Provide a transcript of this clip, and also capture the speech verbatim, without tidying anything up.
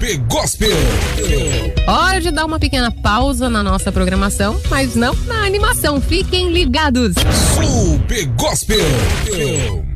Super Gospel. Hora de dar uma pequena pausa na nossa programação, mas não na animação. Fiquem ligados. Super Gospel.